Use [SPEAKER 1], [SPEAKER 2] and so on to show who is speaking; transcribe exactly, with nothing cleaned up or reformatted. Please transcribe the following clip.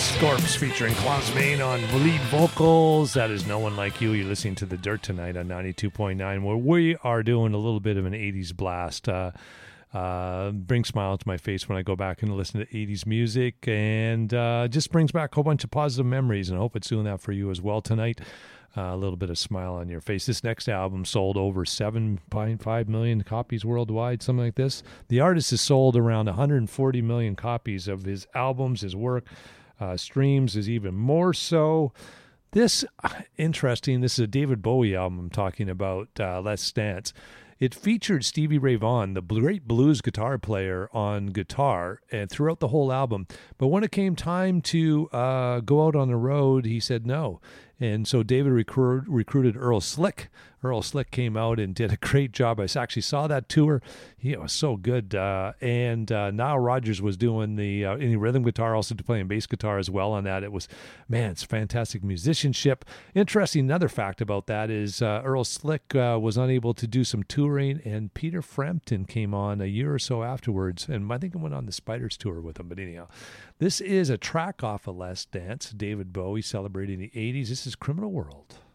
[SPEAKER 1] Scorps featuring Klaus Main on lead vocals. That is No One Like You. You're listening to The Dirt tonight on ninety-two point nine, where we are doing a little bit of an eighties blast. Uh, uh, brings a smile to my face when I go back and listen to eighties music, and uh, just brings back a whole bunch of positive memories, and I hope it's doing that for you as well tonight. Uh, a little bit of smile on your face. This next album sold over seven point five million copies worldwide, something like this. The artist has sold around one hundred forty million copies of his albums, his work. Uh, streams is even more so. This, interesting, this is a David Bowie album I'm talking about, uh, Let's Dance. It featured Stevie Ray Vaughan, the great blues guitar player, on guitar and throughout the whole album. But when it came time to uh, go out on the road, he said no. And so David recruit, recruited Earl Slick. Earl Slick came out and did a great job. I actually saw that tour. He was so good. Uh, and uh, Nile Rodgers was doing the uh, any rhythm guitar, also playing bass guitar as well on that. It was, man, it's fantastic musicianship. Interesting, another fact about that is uh, Earl Slick uh, was unable to do some touring, and Peter Frampton came on a year or so afterwards, and I think it went on the Spiders tour with him. But anyhow, this is a track off of Let's Dance, David Bowie celebrating the eighties. This is Criminal World.